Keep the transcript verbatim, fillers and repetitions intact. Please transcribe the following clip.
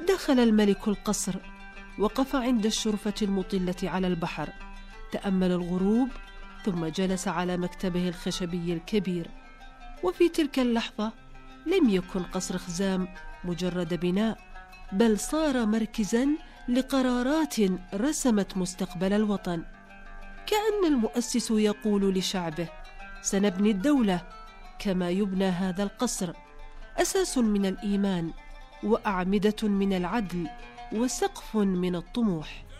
دخل الملك القصر، وقف عند الشرفة المطلة على البحر، تأمل الغروب، ثم جلس على مكتبه الخشبي الكبير. وفي تلك اللحظة لم يكن قصر خزام مجرد بناء، بل صار مركزاً لقرارات رسمت مستقبل الوطن. كأن المؤسس يقول لشعبه: سنبني الدولة كما يبنى هذا القصر، أساس من الإيمان، وأعمدة من العدل، وسقف من الطموح.